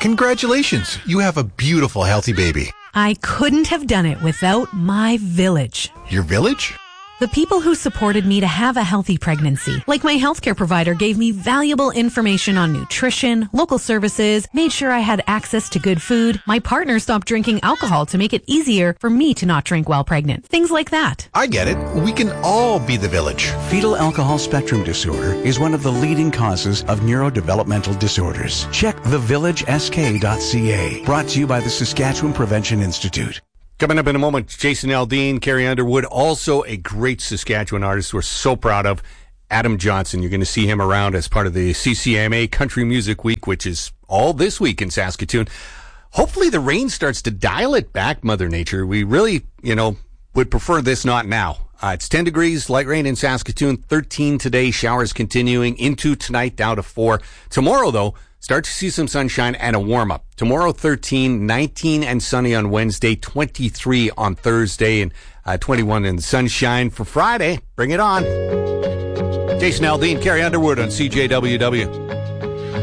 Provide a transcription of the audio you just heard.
Congratulations. You have a beautiful, healthy baby. I couldn't have done it without my village. Your village? The people who supported me to have a healthy pregnancy. Like my healthcare provider gave me valuable information on nutrition, local services, made sure I had access to good food. My partner stopped drinking alcohol to make it easier for me to not drink while pregnant. Things like that. I get it. We can all be the village. Fetal alcohol spectrum disorder is one of the leading causes of neurodevelopmental disorders. Check thevillagesk.ca. Brought to you by the Saskatchewan Prevention Institute. Coming up in a moment, Jason Aldean, Carrie Underwood, also a great Saskatchewan artist we're so proud of, Adam Johnson. You're going to see him around as part of the CCMA Country Music Week, which is all this week in Saskatoon. Hopefully the rain starts to dial it back, Mother Nature. We really, would prefer this not now. It's 10 degrees, light rain in Saskatoon, 13 today, showers continuing into tonight, down to 4. Tomorrow, though, start to see some sunshine and a warm-up. Tomorrow, 13, 19 and sunny on Wednesday, 23 on Thursday, and 21 in the sunshine for Friday. Bring it on. Jason Aldean, Carrie Underwood on CJWW.